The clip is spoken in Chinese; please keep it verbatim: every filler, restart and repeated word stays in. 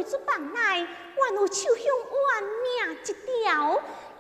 为出房内，还有手向怨命一条。